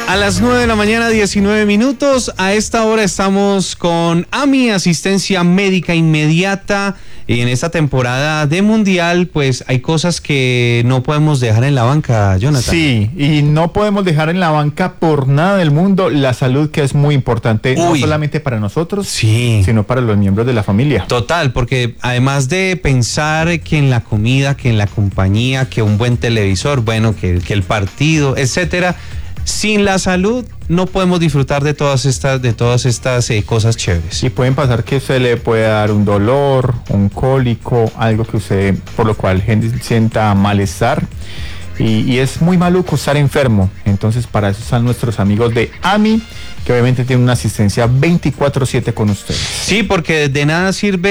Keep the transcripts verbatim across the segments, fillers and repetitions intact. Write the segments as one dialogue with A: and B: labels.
A: A las nueve de la mañana, diecinueve minutos. A esta hora estamos con AMI, Asistencia Médica Inmediata. Y en esta temporada de Mundial, pues hay cosas que no podemos dejar en la banca, Jonathan.
B: Sí, y no podemos dejar en la banca por nada del mundo la salud, que es muy importante, Uy. no solamente para nosotros,
A: sí.
B: sino para los miembros de la familia.
A: Total, porque además de pensar que en la comida, que en la compañía, que un buen televisor, bueno, que, que el partido, etcétera, sin la salud no podemos disfrutar de todas estas, de todas estas eh, cosas chéveres.
B: Y pueden pasar que se le pueda dar un dolor, un cólico, algo que usted, por lo cual gente sienta malestar. Y, y es muy maluco estar enfermo. Entonces, para eso están nuestros amigos de AMI, que obviamente tienen una asistencia veinticuatro siete con ustedes.
A: Sí, porque de nada sirve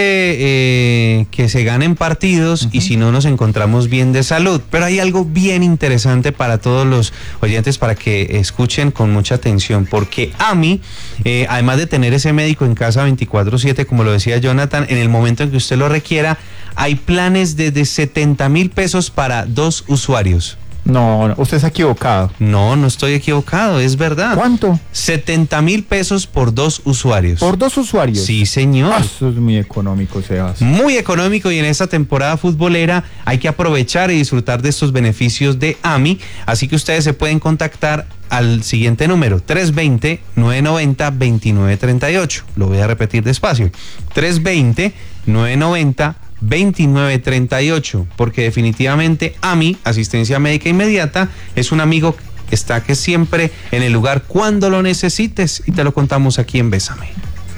A: eh, que se ganen partidos uh-huh. y si no nos encontramos bien de salud. Pero hay algo bien interesante para todos los oyentes para que escuchen con mucha atención, porque AMI, eh, además de tener ese médico en casa veinticuatro siete, como lo decía Jonathan, en el momento en que usted lo requiera, hay planes desde setenta mil pesos para dos usuarios.
B: No, no, usted está equivocado.
A: No, no estoy equivocado, es verdad.
B: ¿Cuánto?
A: setenta mil pesos por dos usuarios.
B: ¿Por dos usuarios?
A: Sí, señor.
B: Ah, eso es muy económico, Sebas.
A: Muy económico, y en esta temporada futbolera hay que aprovechar y disfrutar de estos beneficios de AMI. Así que ustedes se pueden contactar al siguiente número, tres dos cero, nueve nueve cero, dos nueve tres ocho. Lo voy a repetir despacio. tres dos cero, nueve nueve cero, veintinueve treinta y ocho, porque definitivamente AMI, Asistencia Médica Inmediata, es un amigo que está que siempre en el lugar cuando lo necesites, y te lo contamos aquí en Bésame.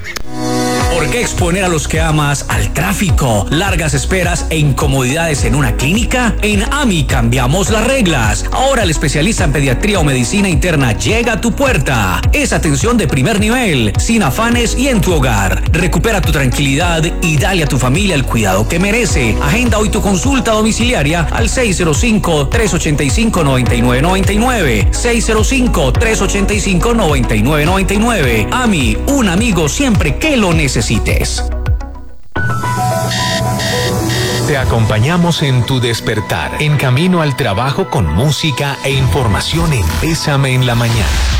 C: ¿Por qué exponer a los que amas al tráfico, largas esperas e incomodidades en una clínica? En AMI cambiamos las reglas. Ahora el especialista en pediatría o medicina interna llega a tu puerta. Es atención de primer nivel, sin afanes y en tu hogar. Recupera tu tranquilidad y dale a tu familia el cuidado que merece. Agenda hoy tu consulta domiciliaria al seis cero cinco, tres ocho cinco, nueve nueve nueve nueve. seis cero cinco, tres ocho cinco, nueve nueve nueve nueve. AMI, un amigo siempre que lo necesites.
D: Te acompañamos en tu despertar, en camino al trabajo con música e información en Bésame en la mañana.